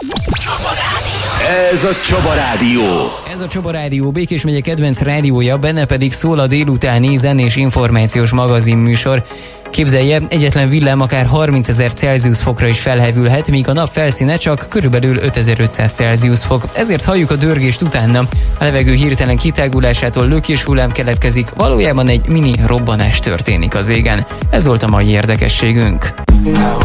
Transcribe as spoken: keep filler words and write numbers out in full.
Ez a Csaba Rádió. Ez a Csaba Rádió, Békés megye kedvenc rádiója, benne pedig szól a délutáni zenés információs magazin műsor. Képzelje, egyetlen villám akár harmincezer Celsius fokra is felhevülhet, míg a nap felszíne csak körülbelül ötezer-ötszáz Celsius fok. Ezért halljuk a dörgést utána. A levegő hirtelen kitágulásától lökés hullám keletkezik, valójában egy mini robbanás történik az égen. Ez volt a mai érdekességünk.